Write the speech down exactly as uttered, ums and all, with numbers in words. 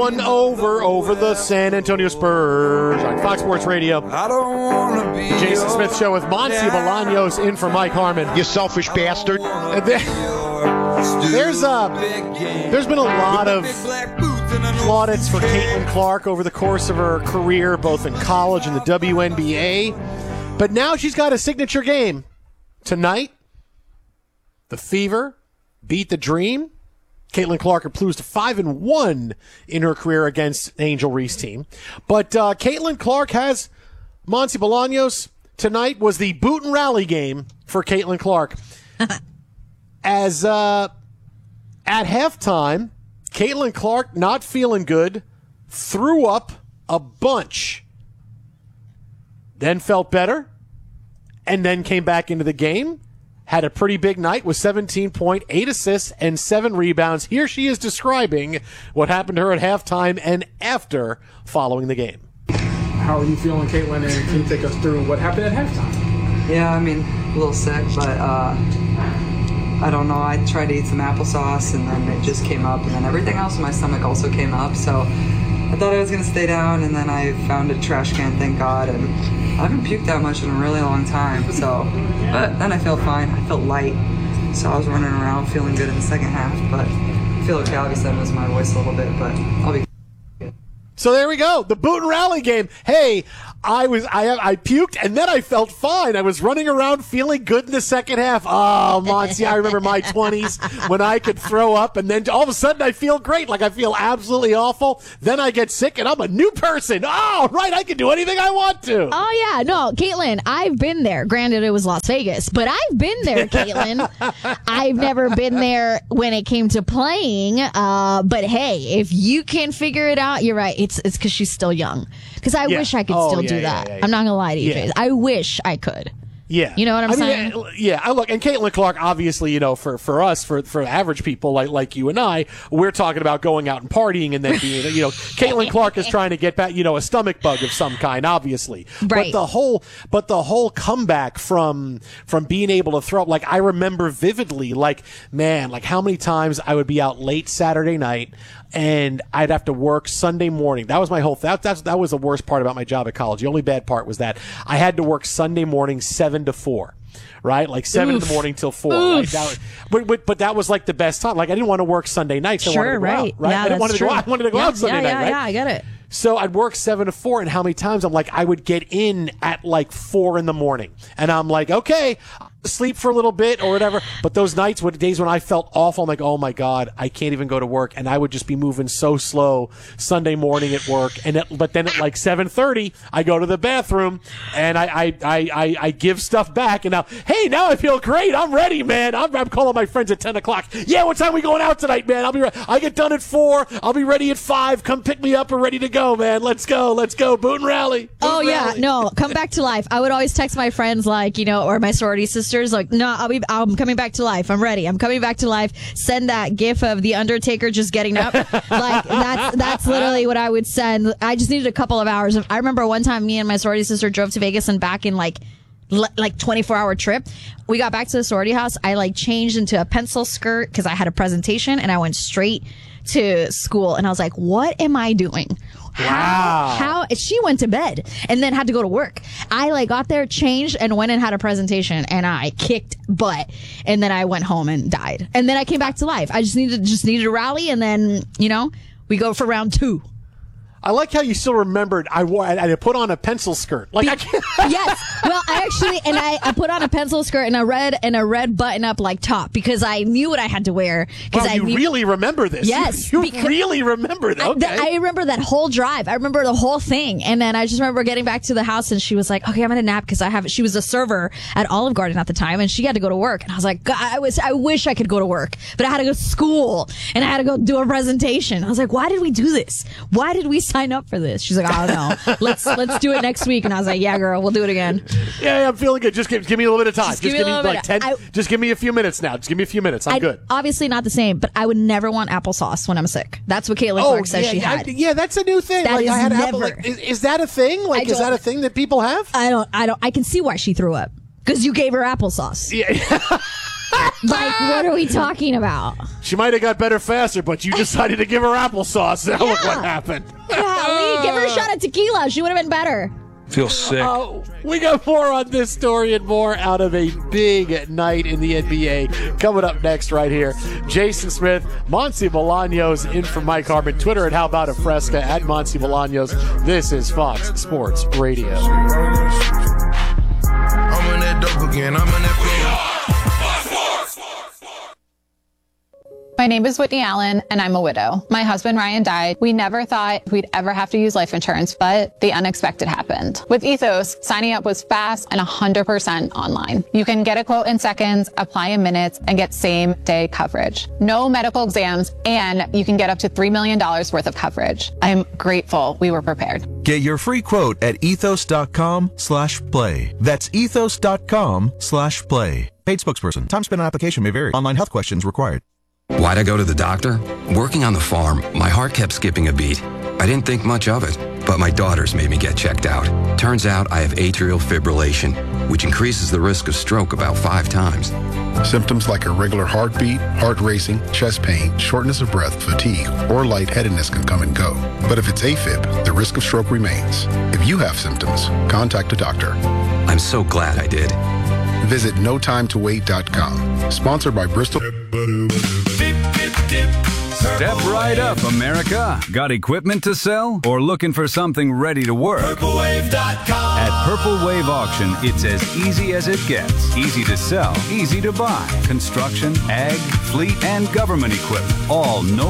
One over over the San Antonio Spurs on Fox Sports Radio. I don't wanna be Jason Smith Show with Monty Bolaños in for Mike Harmon. You selfish bastard. And there, there's uh, there's been a lot of plaudits for Caitlin Clark over the course of her career, both in college and the W N B A. But now she's got a signature game. Tonight, the Fever beat the Dream. Caitlin Clark improves to five and one in her career against Angel Reese team. But uh, Caitlin Clark has Monty Bolaños. Tonight was the boot and rally game for Caitlin Clark. As uh, at halftime, Caitlin Clark, not feeling good, threw up a bunch. Then felt better, and then came back into the game. Had a pretty big night with seventeen points, eight assists, and seven rebounds. Here she is describing what happened to her at halftime and after following the game. How are you feeling, Caitlin, and can you take us through what happened at halftime? Yeah, I mean, a little sick, but uh, I don't know. I tried to eat some applesauce, and then it just came up, and then everything else in my stomach also came up. So I thought I was going to stay down, and then I found a trash can, thank God, and I haven't puked that much in a really long time. So, but then I felt fine. I felt light, so I was running around feeling good in the second half. But I feel okay. Obviously, I missed my voice a little bit, but I'll be good. So there we go, the boot and rally game. Hey, I was I I puked and then I felt fine. I was running around feeling good in the second half. Oh, Monty, I remember my twenties when I could throw up and then all of a sudden I feel great, like I feel absolutely awful. Then I get sick and I'm a new person. Oh, right, I can do anything I want to. Oh yeah, no, Caitlin, I've been there. Granted, it was Las Vegas, but I've been there, Caitlin. I've never been there when it came to playing. Uh, but hey, if you can figure it out, you're right. It's it's because she's still young. Because I Yeah. wish I could Oh, still yeah, do yeah, that. yeah, yeah. I'm not gonna lie to you, Yeah. Chase. I wish I could. Yeah. You know what I'm I mean, saying? uh, yeah, I look, and Caitlin Clark, obviously, you know, for, for us, for, for average people like, like you and I, we're talking about going out and partying and then being, you know, Caitlin Clark is trying to get back, you know, a stomach bug of some kind, obviously. Right. But the whole, but the whole comeback from, from being able to throw up, like, I remember vividly, like, man, like how many times I would be out late Saturday night and I'd have to work Sunday morning. That was my whole, that, that's, that was the worst part about my job at college. The only bad part was that I had to work Sunday morning, seven to four. Right, like seven Oof. in the morning till four. Right? That was, but, but but that was like the best time. Like I didn't want to work Sunday nights. I Sure, wanted to go right. out, right? Yeah, I didn't want that's to go true. out. I wanted to go yeah, out Sunday yeah, night. yeah, right? Yeah, I get it. So I'd work seven to four, and how many times I'm like, I would get in at like four in the morning, and I'm like, okay, sleep for a little bit or whatever. But those nights, what days when I felt awful, I'm like, oh my god, I can't even go to work, and I would just be moving so slow Sunday morning at work. And it, but then at like seven thirty, I go to the bathroom and I I, I I I give stuff back, and now, hey, now I feel great. I'm ready, man. I'm, I'm calling my friends at ten o'clock. Yeah, what time we going out tonight, man? I'll be ready. I get done at four. I'll be ready at five. Come pick me up. We're ready to go, man. Let's go. Let's go. Boot and rally. Boot Oh and yeah, rally. no, come back to life. I would always text my friends like, you know, or my sorority sisters like, no, I'll be, I'm coming back to life. I'm ready. I'm coming back to life. Send that gif of the Undertaker just getting up. Like that's that's literally what I would send. I just needed a couple of hours. I remember one time me and my sorority sister drove to Vegas and back in like l- like twenty-four hour trip. We got back to the sorority house. I like changed into a pencil skirt because I had a presentation and I went straight to school and I was like, what am I doing? Wow. How, how she went to bed and then had to go to work. I like got there, changed, and went and had a presentation, and I kicked butt. And then I went home and died. And then I came back to life. I just needed just needed a rally, and then you know we go for round two. I like how you still remembered. I wore. I, I put on a pencil skirt. Like I can't. Yes. Well, I actually and I, I put on a pencil skirt and a red and a red button up like top because I knew what I had to wear. Wow, I you knew, really remember this. Yes, You, you because- really remember that. I, Okay. th- I remember that whole drive. I remember the whole thing. And then I just remember getting back to the house and she was like, okay, I'm going to nap because I have, she was a server at Olive Garden at the time and she had to go to work. And I was like, God, I was, I wish I could go to work, but I had to go to school and I had to go do a presentation. I was like, why did we do this? Why did we sign up for this? She's like, I don't know. Let's, let's do it next week. And I was like, yeah, girl, we'll do it again. Yeah, yeah, I'm feeling good. Just give, give me a little bit of time. Just give me a me little like bit. ten. I- just give me a few minutes now. Just give me a few minutes. I'm I, good. Obviously not the same, but I would never want applesauce when I'm sick. That's what Caitlin Clark says yeah, she yeah, had. I- yeah, that's a new thing. That like, I is had apple, never- like, is, is that a thing? Like, I is that don't- a thing that people have? I don't, I don't, I can see why she threw up because you gave her applesauce. Yeah. Like, what are we talking about? She might have got better faster, but you decided to give her applesauce. Now look what happened. Golly, give her a shot of tequila. She would have been better. Feel sick. Oh, we got more on this story and more out of a big night in the N B A coming up next right here. Jason Smith, Monty Bolaños in for Mike Harmon. Twitter at How About a Fresca, at Monty Bolaños. This is Fox Sports Radio. I'm in that dope again. I'm in that flow. My name is Whitney Allen, and I'm a widow. My husband, Ryan, died. We never thought we'd ever have to use life insurance, but the unexpected happened. With Ethos, signing up was fast and one hundred percent online. You can get a quote in seconds, apply in minutes, and get same-day coverage. No medical exams, and you can get up to three million dollars worth of coverage. I'm grateful we were prepared. Get your free quote at ethos.com slash play. That's ethos.com slash play. Paid spokesperson. Time spent on application may vary. Online health questions required. Why'd I go to the doctor? Working on the farm, my heart kept skipping a beat. I didn't think much of it, but my daughters made me get checked out. Turns out I have atrial fibrillation, which increases the risk of stroke about five times. Symptoms like irregular heartbeat, heart racing, chest pain, shortness of breath, fatigue, or lightheadedness can come and go. But if it's AFib, the risk of stroke remains. If you have symptoms, contact a doctor. I'm so glad I did. Visit no time to wait dot com. Sponsored by Bristol. Step right up, America. Got equipment to sell or looking for something ready to work? Purple Wave dot com. At Purple Wave Auction, it's as easy as it gets. Easy to sell, easy to buy. Construction, ag, fleet, and government equipment. All no